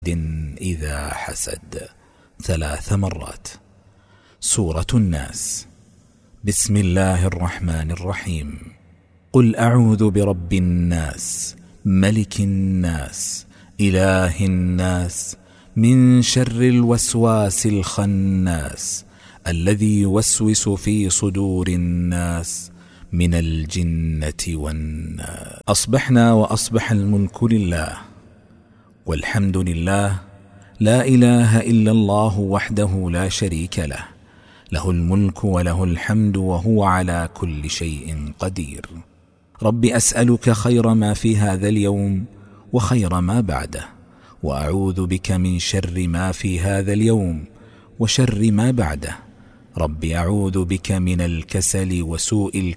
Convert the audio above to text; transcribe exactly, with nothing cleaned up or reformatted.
إذا حسد ثلاث مرات. سورة الناس. بسم الله الرحمن الرحيم. قل أعوذ برب الناس، ملك الناس، إله الناس، من شر الوسواس الخناس، الذي يوسوس في صدور الناس من الجنة والناس. أصبحنا وأصبح الملك لله، والحمد لله، لا إله إلا الله وحده لا شريك له، له الملك وله الحمد وهو على كل شيء قدير. رب أسألك خير ما في هذا اليوم وخير ما بعده، وأعوذ بك من شر ما في هذا اليوم وشر ما بعده. رب أعوذ بك من الكسل وسوء